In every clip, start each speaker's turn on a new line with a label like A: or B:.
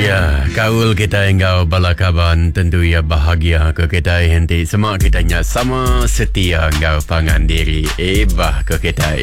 A: Ya, kaul kita engkau balakaban tentu ya bahagia ke kita henti semak kitanya sama setia engkau pangan diri ke kita.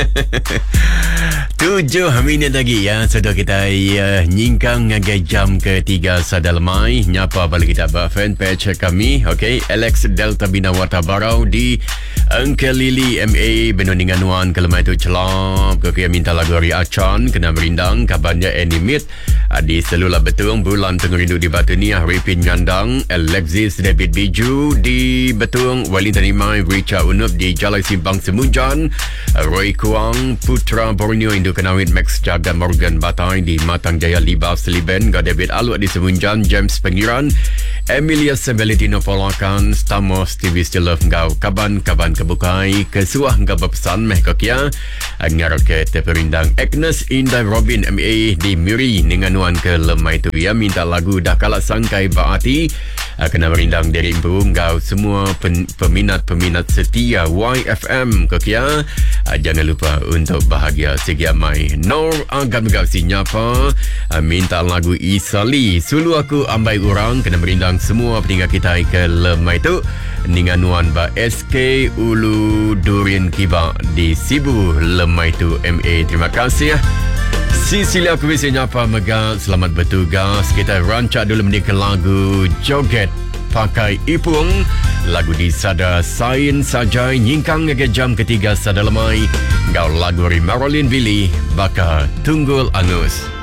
A: 7 minit lagi ya sudah kita nyingkang ngagai jam ketiga sadalamai nyapa balik kita fanpage kami, okey, Alex Delta Bina Watabarau di Angka Lili MA Benundingan Wan kelemah itu celap ke minta lagu Ari Acan kena merindang kabarnya animate di selula betul bulan tengah rindu di Batu Niah Ripin Ngandang Alexis David Biju di betul Wellington Imai Richard Unup di Jalai Simpang Semunjan Roy Kuang Putra Borneo Indu Kenawit Max Jaga Morgan Batai di Matang Jaya Libas Liben Ga David Alwat di Semunjan James Pengiran Emilia Valentino Polakan Stamos TV Still Love Ngau Kaban kebukai kesuah ngau berpesan meh kakia ngar ke terperindang Agnes Indah Robin MA di Miri Ninganuan ke lemai tu ya minta lagu dah kalah sangkai baati kena merindang dari imbu ngau semua peminat setia YFM kakia jangan lupa untuk bahagia segia mai Nor agam ngau si nyapa minta lagu Isali Sulu Aku Ambai Urang kena merindang semua peninggal kita ke lemai tu Ninganuan ba SK Ulu Durian Kiba di Sibu lemai tu MA. Terima kasih ya. Sisilia kuisi nyapa mega selamat bertugas. Kita rancak dulu mendengar lagu Joget Pakai Ipung, lagu di Sada Sain Sajai nyingkang ke jam ketiga sadalamai. Gau lagu dari Marilyn Billy Baka Tunggul Angus.